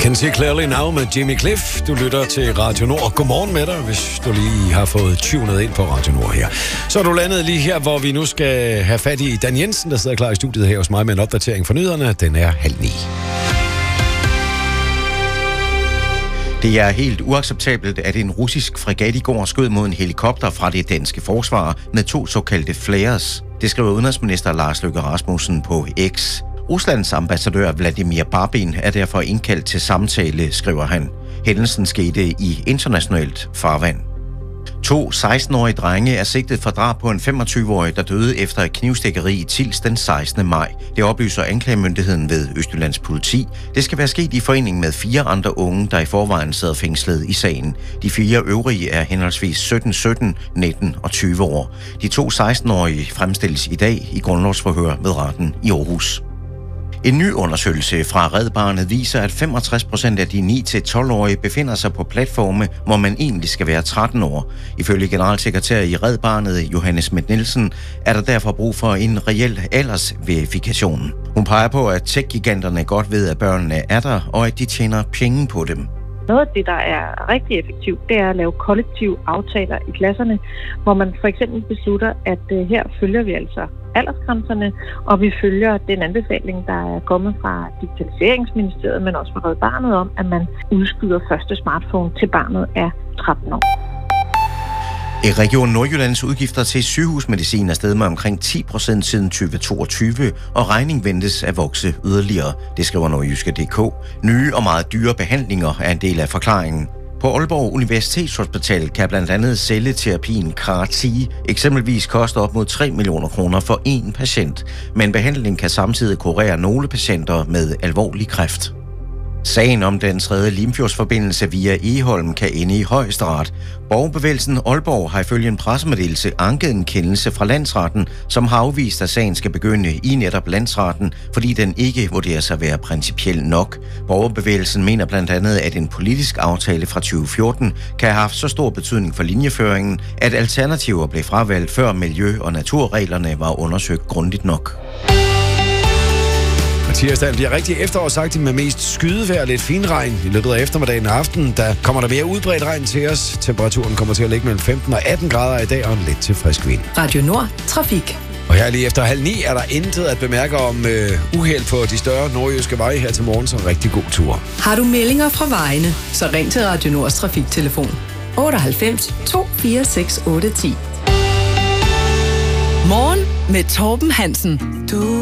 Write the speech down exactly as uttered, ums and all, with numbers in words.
Can See Clearly Now med Jimmy Cliff. Du lytter til Radio Nord. Godmorgen med dig, hvis du lige har fået tunet ind på Radio Nord her. Så er du landet lige her, hvor vi nu skal have fat i Dan Jensen, der sidder klar i studiet her hos mig med en opdatering for nyhederne. Den er halv ni. Det er helt uacceptabelt, at en russisk fregat i går skød mod en helikopter fra det danske forsvar med to såkaldte flares. Det skriver udenrigsminister Lars Løkke Rasmussen på X. Ruslands ambassadør Vladimir Barbin er derfor indkaldt til samtale, skriver han. Hændelsen skete i internationalt farvand. To seksten-årige drenge er sigtet for drab på en femogtyve-årig, der døde efter et knivstikkeri i Tilst den sekstende maj. Det oplyser anklagemyndigheden ved Østjyllands politi. Det skal være sket i forening med fire andre unge, der i forvejen sidder fængslet i sagen. De fire øvrige er henholdsvis sytten, sytten, nitten og tyve år. De to seksten-årige fremstilles i dag i grundlovsforhør ved retten i Aarhus. En ny undersøgelse fra Red Barnet viser, at femogtres procent af de ni til tolv-årige befinder sig på platforme, hvor man egentlig skal være tretten år. Ifølge generalsekretær i Red Barnet, Johannes Schmidt Nielsen, er der derfor brug for en reel aldersverifikation. Hun peger på, at tech-giganterne godt ved, at børnene er der, og at de tjener penge på dem. Noget af det, der er rigtig effektivt, det er at lave kollektive aftaler i klasserne, hvor man for eksempel beslutter, at uh, her følger vi altså aldersgrænserne, og vi følger den anbefaling, der er kommet fra Digitaliseringsministeriet, men også fra Red Barnet om, at man udskyder første smartphone til barnet er tretten år. I Region Nordjyllands udgifter til sygehusmedicin er steget med omkring ti procent siden tyve toogtyve, og regning ventes at vokse yderligere. Det skriver Nordjyske punktum d k. Nye og meget dyre behandlinger er en del af forklaringen. På Aalborg Universitetshospital kan blandt andet celleterapien C A R T eksempelvis koste op mod tre millioner kroner for én patient, men behandlingen kan samtidig kurere nogle patienter med alvorlig kræft. Sagen om den tredje Limfjordsforbindelse via Egholm kan ende i Højesteret. Borgerbevægelsen Aalborg har ifølge en pressemeddelelse anket en kendelse fra landsretten, som har afvist, at sagen skal begynde i netop landsretten, fordi den ikke vurderes at være principiel nok. Borgerbevægelsen mener blandt andet, at en politisk aftale fra tyve fjorten kan have haft så stor betydning for linjeføringen, at alternativer blev fravalgt, før miljø- og naturreglerne var undersøgt grundigt nok. Og tirsdagen bliver rigtig efterårsagtig med mest skydevejr og lidt finregn. I løbet af eftermiddagen og aften, der kommer der mere udbredt regn til os. Temperaturen kommer til at ligge mellem femten og atten grader i dag og en lidt til frisk vind. Radio Nord. Trafik. Og her lige efter halv ni er der intet at bemærke om øh, uheld på de større nordjyske veje her til morgen, så en rigtig god tur. Har du meldinger fra vejene, så ring til Radio Nords trafiktelefon otteoghalvfems to fire seks otte ti. Morgen med Torben Hansen. Du